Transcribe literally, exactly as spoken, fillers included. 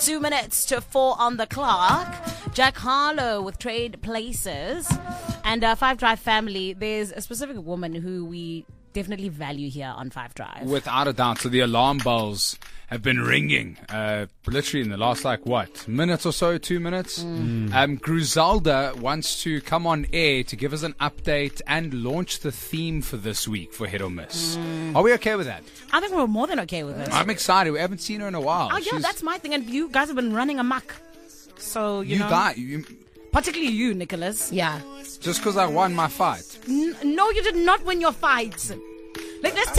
Two minutes to four on the clock. Jack Harlow with Trade Places. And uh, Five Drive family, there's a specific woman who we definitely value here on Five Drive. Without a doubt. So the alarm bells have been ringing uh, literally in the last, like, what, minute or so, two minutes? Mm. Um, Griselda wants to come on air to give us an update and launch the theme for this week for Hit or Miss. Mm. Are we okay with that? I think we're more than okay with it. I'm excited. We haven't seen her in a while. Oh, yeah, She's, that's my thing. And you guys have been running amok. So, you, you know. Guys, you, particularly you, Nicholas. Yeah. Just because I won my fight. N- no, you did not win your fight. Like, let's